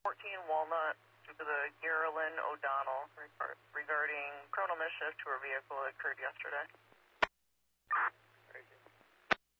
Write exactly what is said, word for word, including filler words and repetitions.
fourteen Walnut to the Geraldine O'Donnell regarding criminal mischief to her vehicle that occurred yesterday.